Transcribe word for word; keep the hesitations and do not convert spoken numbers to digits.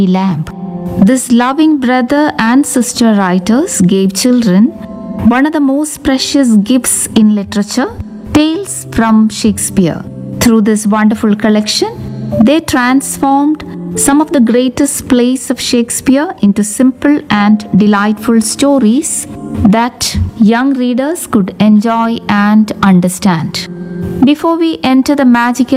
lamp. This loving brother and sister writers gave children one of the most precious gifts in literature, Tales from Shakespeare. Through this wonderful collection, they transformed some of the greatest plays of Shakespeare into simple and delightful stories that young readers could enjoy and understand. Before we enter the magical